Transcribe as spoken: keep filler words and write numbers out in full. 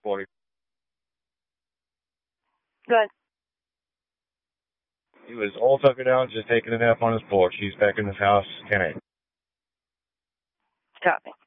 forty. Good. He was all tuckered out, just taking a nap on his porch. He's back in his house, ten eight. Copy.